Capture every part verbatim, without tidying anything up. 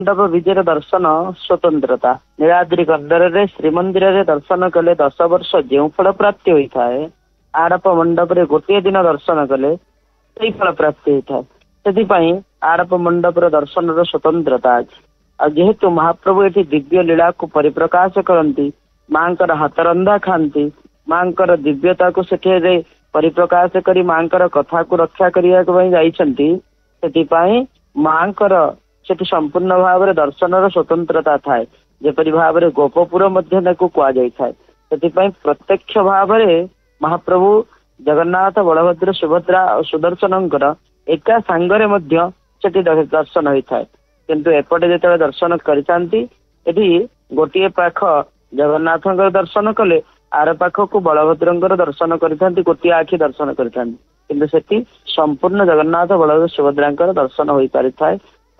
मंडप विजय दर्शन स्वतंत्रता नीलाद्रि कंदर श्रीमंदिर रे दर्शन कले दस वर्ष जो फल प्राप्ति होता है आड़प मंडप रे गोटे दिन दर्शन कले से फल प्राप्ति होता है से आड़प मंडप दर्शन स्वतंत्रता अच्छी जेहेतु महाप्रभु ये दिव्य लीला को परिप्रकाश करती माँ हाथ रंधा खाती माँ दिव्यता को सेठे परिप्रकाश करी माँ कथा को रक्षा करने माँ सेठी संपूर्ण भाव में दर्शन स्वतंत्रता थाए जेपरी भाव में गोपपुर कहुई प्रत्यक्ष भाव में महाप्रभु जगन्नाथ बलभद्र सुभद्रा और सुदर्शन एका सांगरे सेठी दर्शन होता है किंतु एपटे जो दर्शन करती गोटे पाख जगन्नाथ दर्शन कले आर पाख को बलभद्र दर्शन करती गोटे आखि दर्शन करती सेठी संपूर्ण जगन्नाथ बलभद्र सुभद्रा दर्शन हो पारि था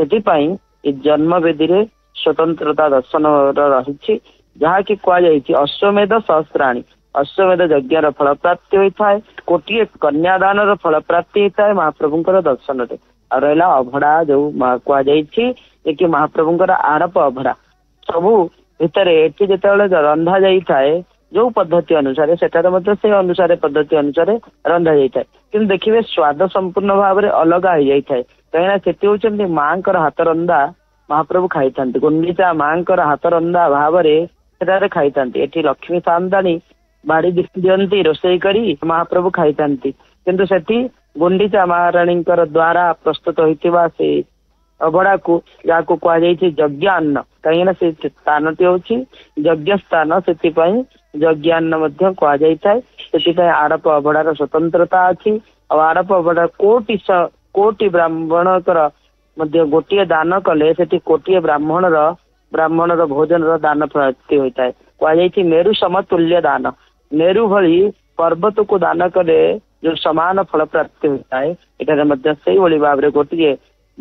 से जन्म वेदी रे स्वतंत्रता दर्शन रही जहाँकि कहुई अश्वमेध सहस्राणी अश्वमेध यज्ञ फल प्राप्ति होता है कोटिए कन्यादान फल प्राप्ति होता है महाप्रभु दर्शन रे रहा अभड़ा जो कहुई कि महाप्रभु आड़प अभड़ा सबू भितर एटी जो रंधा जाए जो पद्धति अनुसार से अनुसार पद्धति अनुसार रंधा जाए कि देखिए स्वाद संपूर्ण भाव में अलग हो जाए कहीं से माँ हाथ रंधा महाप्रभु खाई था गुंडीचा माँ हाथ रंधा भाव में खाई था ये लक्ष्मी सामदानी बाड़ी दिखती रोषे करी महाप्रभु खाई था किंतु से गुंडीचा महाराणी द्वारा प्रस्तुत होता से अभड़ा को जहाँ को कहुई यज्ञान्न कहीं से स्थान टी हूँ यज्ञ स्थान से यज्ञान्न कहुई आड़प अभड़ार स्वतंत्रता अच्छी और आड़प अभड़ा कोटि कोटि ब्राह्मण गोटे दान कले से कोटे ब्राह्मण ब्राह्मण भोजन दान प्राप्ति होता है कहुई मेरु समतुल्य दान मेरु भली पर्वत को दान कले जो समान फल प्राप्ति होता है इधर से भाव में गोटे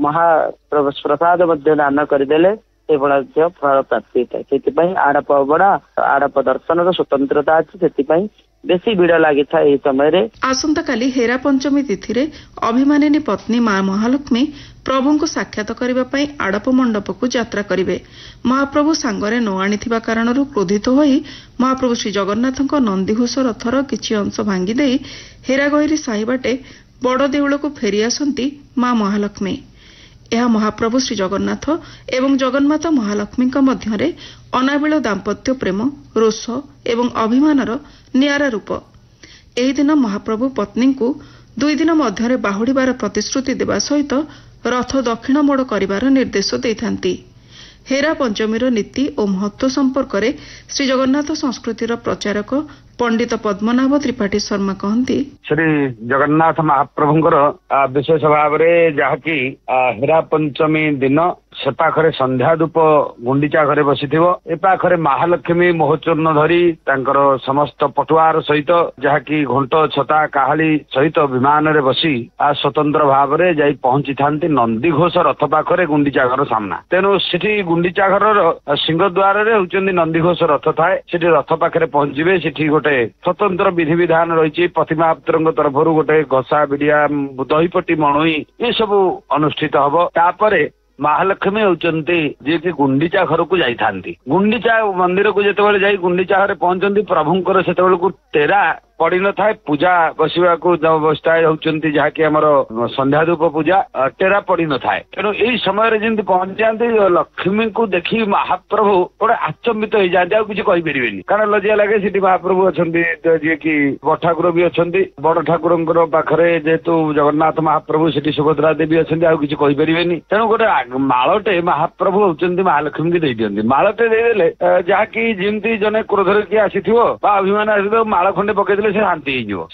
महाप्रसाद दान करदे फल प्राप्ति होता है से आड़प अभड़ा आड़प दर्शन स्वतंत्रता अच्छी से बेसी भिड़ लगी था यह समय आसंता काली हेरा पंचमी तिथि रे अभिमानिनी पत्नी मां महालक्ष्मी प्रभु को साक्षात करने आड़प मंडप को यात्रा करेंगे महाप्रभु सांगरे न आनी कारण क्रोधित होई महाप्रभु श्री जगन्नाथ नंदीघोष रथर किछि अंश भांगी दे हेरागहिरी साही बाटे बड़ देउल को फेरी आसंती मां महालक्ष्मी। यह महाप्रभु श्री जगन्नाथ एवं जगन्माता महालक्ष्मी मध्य अनाबिल दाम्पत्य प्रेम रोष एवं अभिमानर नियारा रूप। एही दिन महाप्रभु पत्नी को दुई दिन मध्य बाहुड़ीबार प्रतिश्रुति देवा सहित रथ दक्षिण मोड़ करिवार निर्देश देइथांती। हेरा पंचमीर नीति और महत्व संपर्क में श्री जगन्नाथ संस्कृतिर प्रचारक पंडित पद्मनाभ त्रिपाठी शर्मा कहती श्री जगन्नाथ महाप्रभुंकर विशेष भाव में जहाँकि हेरा पंचमी दिन से पाखरे संध्या धूप गुंडीचा घरे बसी ए पाखरे महालक्ष्मी मोहचूर्ण धरी तांकर समस्त पटुआर सहित जहाँकि घंट छता काहाली सहित विमान रे बसी आ स्वतंत्र भाव में जाई पहुंची थांती नंदीघोष रथ पाखरे गुंडीचा घर सामना तेणु सेठी गुंडीचा घर सिंहद्वार रे होचंदी नंदीघोष रथ थाए सेठी रथ पाखरे पहुंचीबे सेठी गोटे स्वतंत्र विधि विधान रही पतिमात्र तरफ गोटे घसा बिड़िया दहीपट्टी मणुई ये सब अनुष्ठित हम तापरे महालक्ष्मी होचंती जे कि गुंडीचा घर को जाई थांती गुंडीचा मंदिर को जेतेबेले जाई गुंडीचा घरे पहुंचंती प्रभुंकर सेतेबेले को तेरा पड़ी न था पूजा बसवा को अवस्था होती जहाँकि आम संध्या धूप पूजा टेरा पड़ी न था तेणु यही समय जमी पहुंच जाती लक्ष्मी को देखी महाप्रभु गोटे आचंबित हो जाते आ किसी कहीपर कारण लज्जा लगे सीटी महाप्रभु अच्छा जी कि बड़ ठाकुर भी अच्छा बड़ ठाकुर पाखे जेहेतु जगन्नाथ महाप्रभु सीटी सुभद्रा देवी अच्छा आ किसी कहीपर तेणु गोटे मालटे महाप्रभु होती महालक्ष्मी की दिखती मालटे देदेले जहाँकि जमी जने क्रोधर किए आसी अभिमान आसी माल खंडे पकईदे से शांति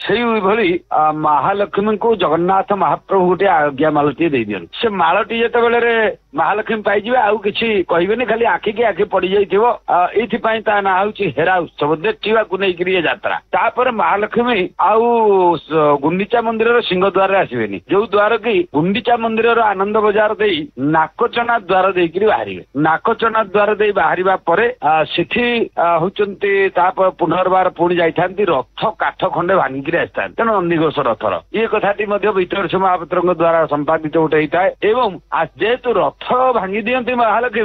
हो महालक्ष्मी को जगन्नाथ महाप्रभु गोटे आज्ञा मालटी दे दियन से मालटी जिते महालक्ष्मी पाई आउ किसी कहबेनि खाली आखि की आखि पड़ जाइए ता ना हूँ हेरा उत्सव देखा को लेकर ये यात्रा तापर महालक्ष्मी आउ गुंडीचा मंदिर सिंहद्वार आसबेनि जो द्वार कि गुंडीचा मंदिर आनंद बजार दे नाकचना द्वार देकर बाहर नाकचना द्वार दे बाहर पर सेठी होचंती पुनर्बार पुणी जाइथांती रथ କାଠ ଖଣ୍ଡେ ଭାଙ୍ଗିକିରି ଆସିଥାନ୍ତି ତେଣୁ ନନ୍ଦିଘୋଷ ରଥର ଏ କଥାଟି ମଧ୍ୟ ବିତର୍ଷ ମହାପାତ୍ରଙ୍କ ଦ୍ଵାରା ସମ୍ପାଦିତ ଗୋଟେ ହେଇଥାଏ ଏବଂ ଯେହେତୁ ରଥ ଭାଙ୍ଗି ଦିଅନ୍ତି ମହାଲକ୍ଷ୍ମୀ